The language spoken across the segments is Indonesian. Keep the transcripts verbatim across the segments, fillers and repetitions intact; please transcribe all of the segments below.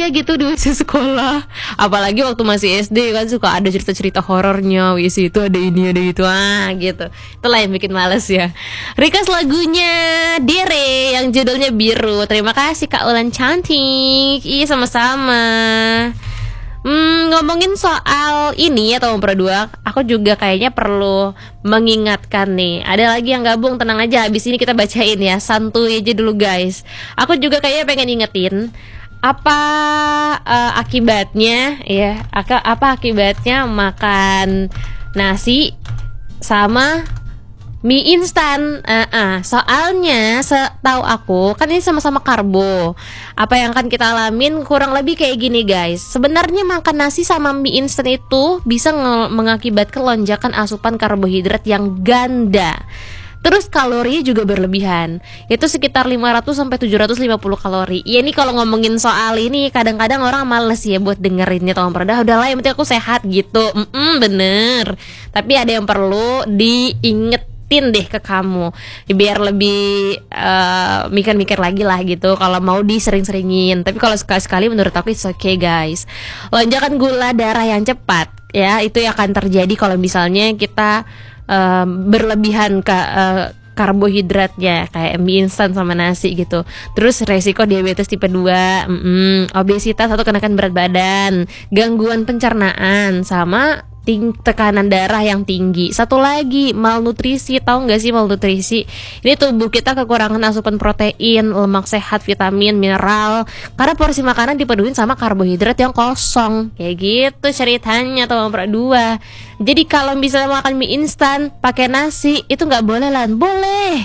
aja gitu di W C sekolah. Apalagi waktu masih S D kan suka ada cerita-cerita horornya, W C itu ada ini ada itu ah gitu. Itulah yang bikin males ya. Request lagunya Dere yang judulnya Biru. Terima kasih Kak Ulan cantik. Iya sama-sama. Hmm, ngomongin soal ini ya tahun dua, aku juga kayaknya perlu mengingatkan nih. Ada lagi yang gabung, tenang aja, habis ini kita bacain ya, santuy aja dulu guys. Aku juga kayaknya pengen ingetin apa uh, akibatnya ya, apa, apa akibatnya makan nasi sama mie instan. uh, uh. Soalnya setahu aku kan ini sama-sama karbo. Apa yang akan kita alamin kurang lebih kayak gini guys. Sebenarnya makan nasi sama mie instan itu bisa nge- mengakibatkan lonjakan asupan karbohidrat yang ganda. Terus kalorinya juga berlebihan. Itu sekitar lima ratus sampai tujuh ratus lima puluh kalori. Ya ini kalau ngomongin soal ini kadang-kadang orang males ya buat dengerinnya tahun pernah. Udah lah yang penting aku sehat gitu. Mm-mm, bener. Tapi ada yang perlu diinget deh ke kamu biar lebih uh, mikir-mikir lagi lah gitu kalau mau disering-seringin. Tapi kalau sekali-sekali menurut aku it's okay guys. Lonjakan gula darah yang cepat ya itu yang akan terjadi kalau misalnya kita uh, berlebihan ke uh, karbohidratnya kayak mie instan sama nasi gitu. Terus resiko diabetes tipe dua, mm-mm, obesitas atau kenaikan berat badan, gangguan pencernaan sama ting tekanan darah yang tinggi. Satu lagi malnutrisi. Tahu nggak sih malnutrisi? Ini tubuh kita kekurangan asupan protein, lemak sehat, vitamin, mineral karena porsi makanan dipenuhi sama karbohidrat yang kosong. Kayak gitu ceritanya tahun dua. Jadi kalau bisa makan mie instan pakai nasi itu nggak boleh lan. Boleh.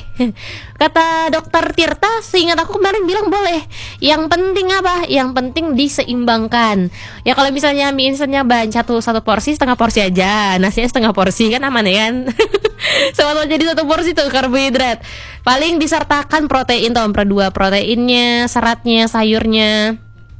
Kata dokter Tirta, seingat aku kemarin bilang boleh. Yang penting apa? Yang penting diseimbangkan. Ya kalau misalnya mie instannya bahan satu satu porsi, setengah porsi aja. Nasinya setengah porsi kan aman ya kan? Sama-sama jadi satu porsi tuh karbohidrat. Paling disertakan protein tahun dua, proteinnya, seratnya, sayurnya.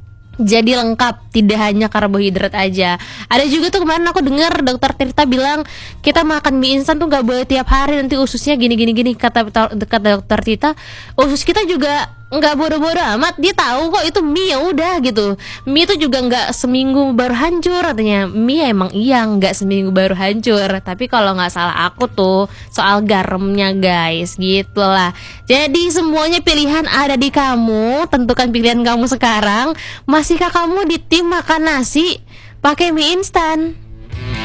Jadi lengkap, tidak hanya karbohidrat aja. Ada juga tuh kemarin aku dengar dokter Tirta bilang kita makan mie instan tuh nggak boleh tiap hari, nanti ususnya gini gini gini. Kata kata dokter Tirta, usus kita juga nggak bodoh-bodoh amat, dia tahu kok itu mie ya udah gitu. Mie itu juga nggak seminggu baru hancur katanya. Mie emang iya nggak seminggu baru hancur, tapi kalau nggak salah aku tuh soal garamnya guys, gitulah. Jadi semuanya pilihan ada di kamu, tentukan pilihan kamu sekarang. Masihkah kamu di tim makan nasi pakai mie instan?